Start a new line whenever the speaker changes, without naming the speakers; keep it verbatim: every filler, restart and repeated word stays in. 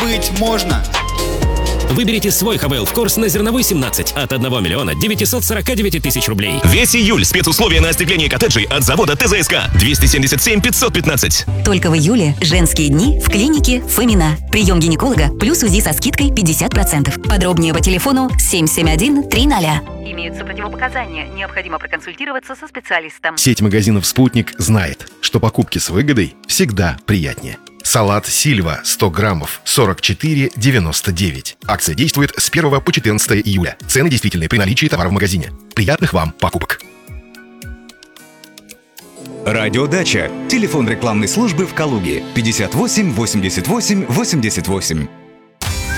Быть можно.
Выберите свой ХВЛ в Корс на Зерновой семнадцать от одного миллиона девятисот сорока девяти тысяч рублей.
Весь июль спецусловия на остекление коттеджей от завода ТЗСК. двести семьдесят семь пятьсот пятнадцать.
Только в июле женские дни в клинике Фомина. Прием гинеколога плюс УЗИ со скидкой пятьдесят процентов. Подробнее по телефону семь семь один три ноль. Имеются противопоказания. Необходимо проконсультироваться со специалистом.
Сеть магазинов «Спутник» знает, что покупки с выгодой всегда приятнее. Салат Сильва сто граммов сорок четыре девяносто девять. Акция действует с первого по четырнадцатое июля. Цены действительны при наличии товара в магазине. Приятных вам покупок.
Радиодача. Телефон рекламной службы в Калуге пятьдесят восемь восемьдесят восемь восемьдесят восемь.